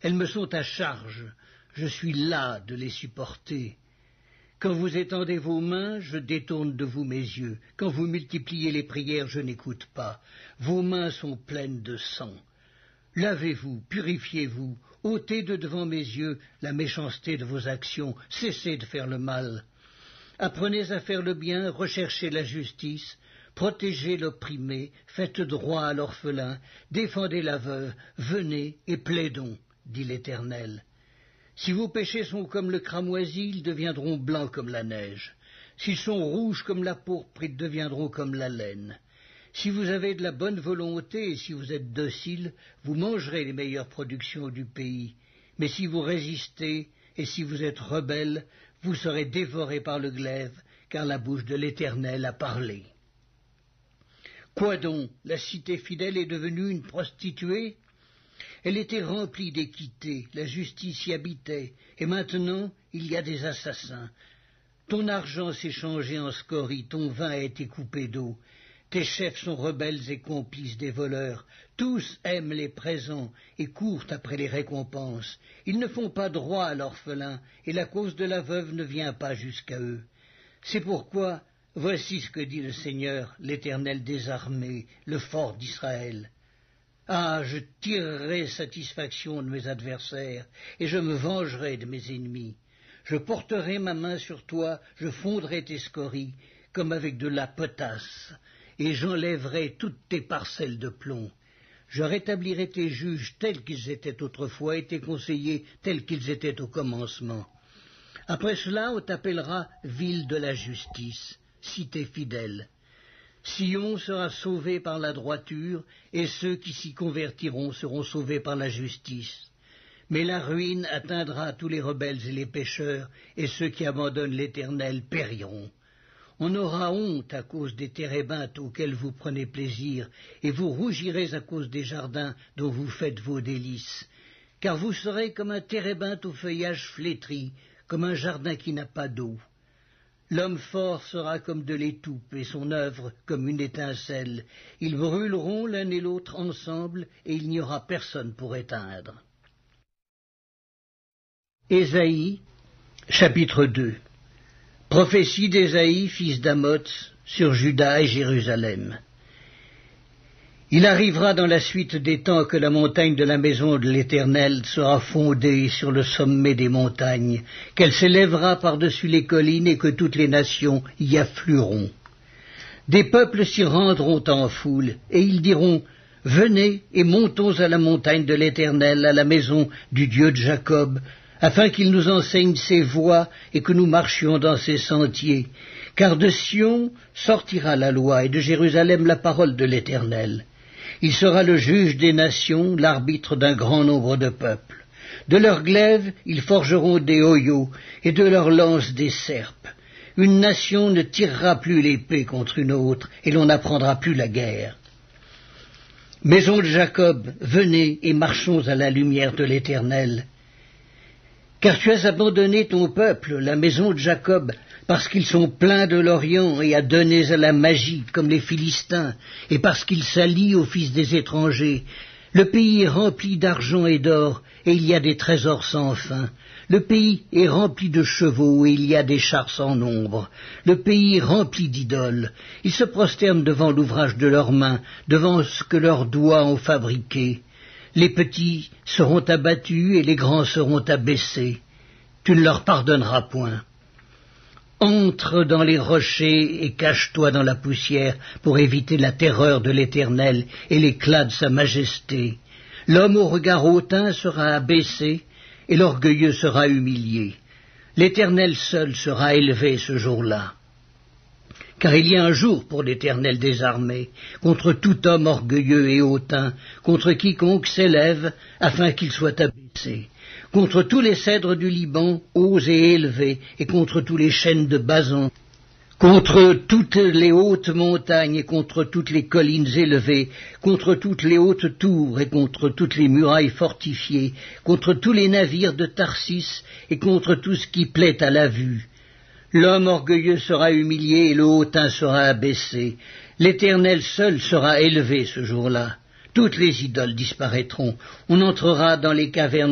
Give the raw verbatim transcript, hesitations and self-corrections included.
elles me sont à charge, je suis las de les supporter. Quand vous étendez vos mains, je détourne de vous mes yeux. Quand vous multipliez les prières, je n'écoute pas. Vos mains sont pleines de sang. Lavez-vous, purifiez-vous, ôtez de devant mes yeux la méchanceté de vos actions, cessez de faire le mal. Apprenez à faire le bien, recherchez la justice, protégez l'opprimé, faites droit à l'orphelin, défendez la veuve, venez et plaidons, dit l'Éternel. Si vos péchés sont comme le cramoisi, ils deviendront blancs comme la neige. S'ils sont rouges comme la pourpre, ils deviendront comme la laine. Si vous avez de la bonne volonté et si vous êtes docile, vous mangerez les meilleures productions du pays. Mais si vous résistez et si vous êtes rebelles, vous serez dévorés par le glaive, car la bouche de l'Éternel a parlé. Quoi donc, la cité fidèle est devenue une prostituée? Elle était remplie d'équité, la justice y habitait, et maintenant il y a des assassins. Ton argent s'est changé en scorie, ton vin a été coupé d'eau. Tes chefs sont rebelles et complices des voleurs. Tous aiment les présents et courent après les récompenses. Ils ne font pas droit à l'orphelin, et la cause de la veuve ne vient pas jusqu'à eux. C'est pourquoi, voici ce que dit le Seigneur, l'Éternel des armées, le fort d'Israël. Ah, je tirerai satisfaction de mes adversaires, et je me vengerai de mes ennemis. Je porterai ma main sur toi, je fondrai tes scories, comme avec de la potasse, et j'enlèverai toutes tes parcelles de plomb. Je rétablirai tes juges tels qu'ils étaient autrefois, et tes conseillers tels qu'ils étaient au commencement. Après cela, on t'appellera ville de la justice, cité fidèle. Sion sera sauvé par la droiture, et ceux qui s'y convertiront seront sauvés par la justice. Mais la ruine atteindra tous les rebelles et les pécheurs, et ceux qui abandonnent l'Éternel périront. On aura honte à cause des térébintes auxquelles vous prenez plaisir, et vous rougirez à cause des jardins dont vous faites vos délices. Car vous serez comme un térébinthe au feuillage flétri, comme un jardin qui n'a pas d'eau. L'homme fort sera comme de l'étoupe, et son œuvre comme une étincelle. Ils brûleront l'un et l'autre ensemble, et il n'y aura personne pour éteindre. Ésaïe, chapitre deux. Prophétie d'Ésaïe, fils d'Amoz, sur Juda et Jérusalem. Il arrivera dans la suite des temps que la montagne de la maison de l'Éternel sera fondée sur le sommet des montagnes, qu'elle s'élèvera par-dessus les collines et que toutes les nations y afflueront. Des peuples s'y rendront en foule, et ils diront « Venez et montons à la montagne de l'Éternel, à la maison du Dieu de Jacob, afin qu'il nous enseigne ses voies et que nous marchions dans ses sentiers. Car de Sion sortira la loi et de Jérusalem la parole de l'Éternel. Il sera le juge des nations, l'arbitre d'un grand nombre de peuples. De leurs glaives, ils forgeront des hoyaux, et de leurs lances des serpes. Une nation ne tirera plus l'épée contre une autre, et l'on n'apprendra plus la guerre. Maison de Jacob, venez et marchons à la lumière de l'Éternel. Car tu as abandonné ton peuple, la maison de Jacob, parce qu'ils sont pleins de l'Orient et adonnés à la magie, comme les Philistins, et parce qu'ils s'allient aux fils des étrangers. Le pays est rempli d'argent et d'or, et il y a des trésors sans fin. Le pays est rempli de chevaux, et il y a des chars sans nombre. Le pays est rempli d'idoles. Ils se prosternent devant l'ouvrage de leurs mains, devant ce que leurs doigts ont fabriqué. Les petits seront abattus, et les grands seront abaissés. Tu ne leur pardonneras point. Entre dans les rochers et cache-toi dans la poussière pour éviter la terreur de l'Éternel et l'éclat de sa majesté. L'homme au regard hautain sera abaissé et l'orgueilleux sera humilié. L'Éternel seul sera élevé ce jour-là. Car il y a un jour pour l'Éternel des armées, contre tout homme orgueilleux et hautain, contre quiconque s'élève afin qu'il soit abaissé. Contre tous les cèdres du Liban, hauts et élevés, et contre tous les chênes de Basan, contre toutes les hautes montagnes, et contre toutes les collines élevées, contre toutes les hautes tours, et contre toutes les murailles fortifiées, contre tous les navires de Tarsis, et contre tout ce qui plaît à la vue. L'homme orgueilleux sera humilié, et le hautain sera abaissé. L'Éternel seul sera élevé ce jour-là. Toutes les idoles disparaîtront. On entrera dans les cavernes